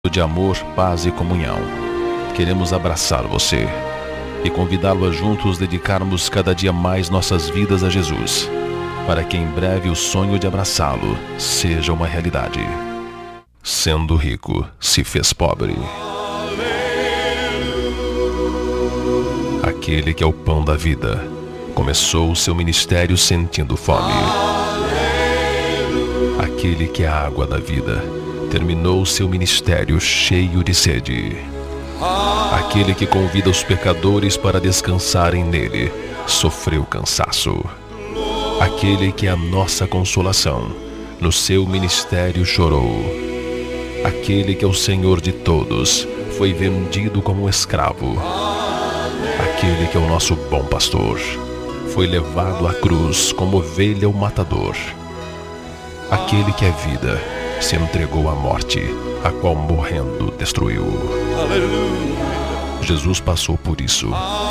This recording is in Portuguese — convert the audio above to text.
de amor, paz e comunhão. Queremos abraçar você e convidá-lo a juntos dedicarmos cada dia mais nossas vidas a Jesus, para que em breve o sonho de abraçá-lo seja uma realidade. Sendo rico, se fez pobre. Aquele que é o pão da vida começou o seu ministério sentindo fome. Aquele que é a água da vida terminou seu ministério cheio de sede. Aquele que convida os pecadores para descansarem nele sofreu cansaço. Aquele que é a nossa consolação no seu ministério chorou. Aquele que é o Senhor de todos foi vendido como um escravo. Aquele que é o nosso bom pastor foi levado à cruz como ovelha ao matador. Aquele que é vida se entregou à morte, a qual morrendo destruiu. Jesus passou por isso